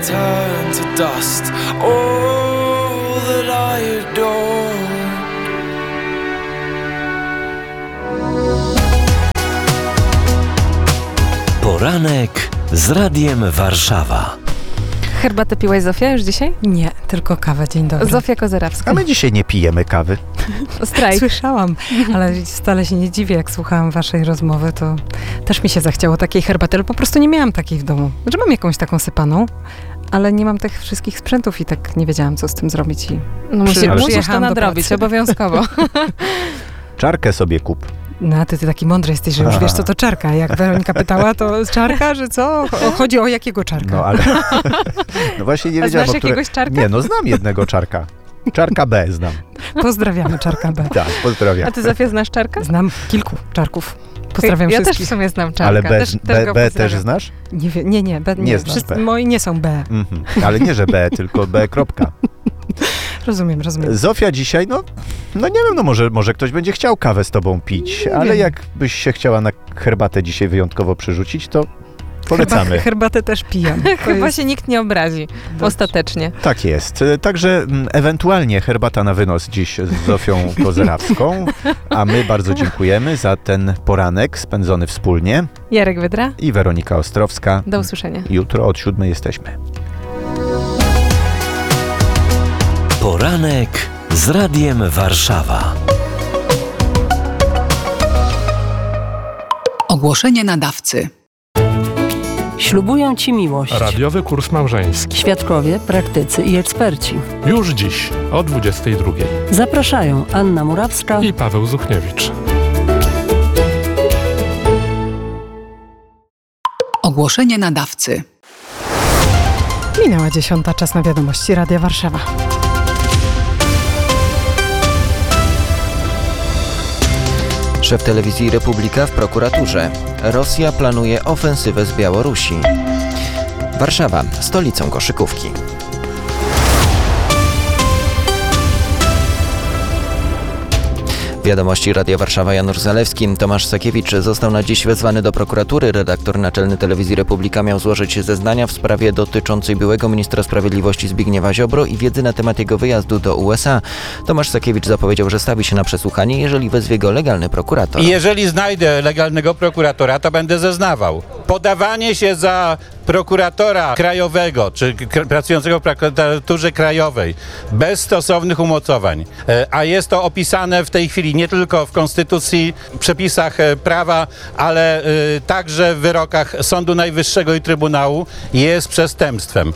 turn to dust. All that I adore. Poranek z Radiem Warszawa. Herbatę piłaś, Zofia, już dzisiaj? Nie, tylko kawę. Dzień dobry. Zofia Kozerawska. A my dzisiaj nie pijemy kawy. Strajk. Słyszałam, ale wcale się nie dziwię, jak słuchałam waszej rozmowy, to też mi się zachciało takiej herbaty, ale po prostu nie miałam takiej w domu. Znaczy mam jakąś taką sypaną, ale nie mam tych wszystkich sprzętów i tak nie wiedziałam, co z tym zrobić. I No musisz to do nadrobić, pracy. obowiązkowo. Czarkę sobie kup. No, ty taki mądry jesteś, że już wiesz, co to czarka. Jak Weronika pytała, to czarka, że co? Chodzi o jakiego czarka? No ale... No właśnie nie A wiedziałem, znasz jakiegoś czarka? Nie, no znam jednego czarka. Czarka B znam. Pozdrawiamy czarka B. Tak, pozdrawiam. A ty, Zofia, znasz czarka? Znam kilku czarków. Pozdrawiam Ja też wszystkich. w sumie znam czarka. Ale B też go też pozdrawiam. znasz? Nie, B, Nie znasz Wszyscy B. moi nie są B. Mhm. Ale nie, że B, tylko B. Kropka. Rozumiem. Zofia dzisiaj, no nie wiem, no może ktoś będzie chciał kawę z tobą pić, Nie ale wiem. jakbyś się chciała na herbatę dzisiaj wyjątkowo przerzucić, to polecamy. Herbatę też pijam. Chyba się nikt nie obrazi. Ostatecznie. Tak jest. Także ewentualnie herbata na wynos dziś z Zofią Kozerawską, a my bardzo dziękujemy za ten poranek spędzony wspólnie. Jarek Wydra, I Weronika Ostrowska. do usłyszenia. Jutro od 7 jesteśmy. Poranek z Radiem Warszawa. Ogłoszenie nadawcy. Ślubują Ci miłość. Radiowy kurs małżeński. Świadkowie, praktycy i eksperci. Już dziś o 22:00. Zapraszają Anna Murawska I Paweł Zuchniewicz. Ogłoszenie nadawcy. Minęła 10, czas na wiadomości Radia Warszawa. Szef telewizji Republika w prokuraturze. Rosja planuje ofensywę z Białorusi. Warszawa, stolicą koszykówki. Wiadomości Radia Warszawa, Janusz Zalewski. Tomasz Sakiewicz został na dziś wezwany do prokuratury. Redaktor naczelny telewizji Republika miał złożyć zeznania w sprawie dotyczącej byłego ministra sprawiedliwości Zbigniewa Ziobro i wiedzy na temat jego wyjazdu do USA. Tomasz Sakiewicz zapowiedział, że stawi się na przesłuchanie, jeżeli wezwie go legalny prokurator. I jeżeli znajdę legalnego prokuratora, to będę zeznawał. Podawanie się za prokuratora krajowego, czy pracującego w prokuraturze krajowej, bez stosownych umocowań, a jest to opisane w tej chwili nie tylko w konstytucji, przepisach prawa, ale także w wyrokach Sądu Najwyższego i Trybunału, jest przestępstwem.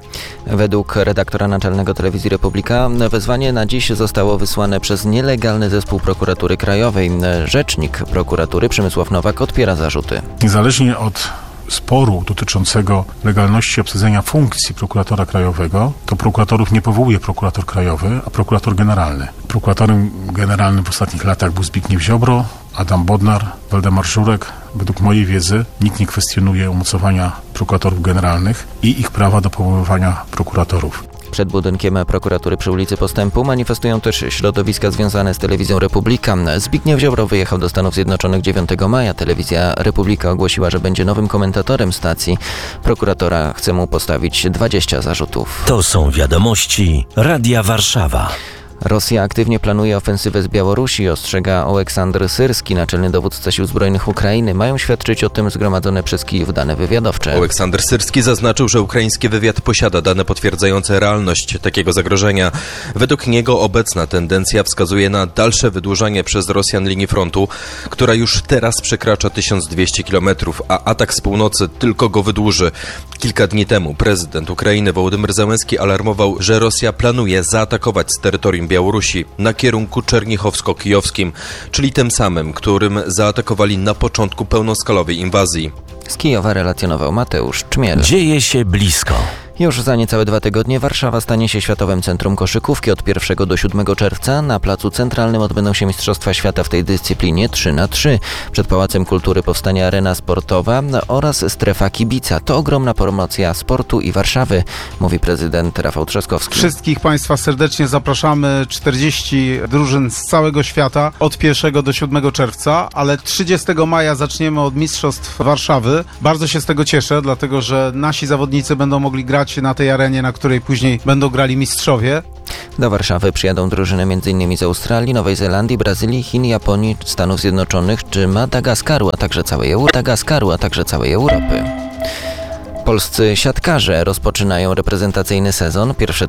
Według redaktora naczelnego telewizji Republika wezwanie na dziś zostało wysłane przez nielegalny zespół prokuratury krajowej. Rzecznik prokuratury Przemysław Nowak odpiera zarzuty. Niezależnie od sporu dotyczącego legalności obsadzenia funkcji prokuratora krajowego, to prokuratorów nie powołuje prokurator krajowy, a prokurator generalny. Prokuratorem generalnym w ostatnich latach był Zbigniew Ziobro, Adam Bodnar, Waldemar Żurek. Według mojej wiedzy nikt nie kwestionuje umocowania prokuratorów generalnych i ich prawa do powoływania prokuratorów. Przed budynkiem prokuratury przy ulicy Postępu manifestują też środowiska związane z telewizją Republika. Zbigniew Ziobro wyjechał do Stanów Zjednoczonych 9 maja. Telewizja Republika ogłosiła, że będzie nowym komentatorem stacji. Prokuratora chce mu postawić 20 zarzutów. To są wiadomości Radia Warszawa. Rosja aktywnie planuje ofensywę z Białorusi, ostrzega Oleksandr Syrski, naczelny dowódca Sił Zbrojnych Ukrainy. Mają świadczyć o tym zgromadzone przez Kijów dane wywiadowcze. Oleksandr Syrski zaznaczył, że ukraiński wywiad posiada dane potwierdzające realność takiego zagrożenia. Według niego obecna tendencja wskazuje na dalsze wydłużanie przez Rosjan linii frontu, która już teraz przekracza 1200 km, a atak z północy tylko go wydłuży. Kilka dni temu prezydent Ukrainy Wołodymyr Zełenski alarmował, że Rosja planuje zaatakować z terytorium Białorusi na kierunku czernichowsko-kijowskim, czyli tym samym, którym zaatakowali na początku pełnoskalowej inwazji. Z Kijowa relacjonował Mateusz Czmiel. Dzieje się blisko. Już za niecałe 2 tygodnie Warszawa stanie się Światowym Centrum Koszykówki. Od 1 do 7 czerwca na Placu Centralnym odbędą się Mistrzostwa Świata w tej dyscyplinie 3x3. Przed Pałacem Kultury powstanie arena sportowa oraz strefa kibica. To ogromna promocja sportu i Warszawy, mówi prezydent Rafał Trzaskowski. Wszystkich Państwa serdecznie zapraszamy. 40 drużyn z całego świata od 1 do 7 czerwca, ale 30 maja zaczniemy od Mistrzostw Warszawy. Bardzo się z tego cieszę, dlatego że nasi zawodnicy będą mogli grać grać na tej arenie, na której później będą grali mistrzowie. Do Warszawy przyjadą drużyny m.in. z Australii, Nowej Zelandii, Brazylii, Chin, Japonii, Stanów Zjednoczonych czy Madagaskaru, a także całej Europy. Polscy siatkarze rozpoczynają reprezentacyjny sezon. Pierwsze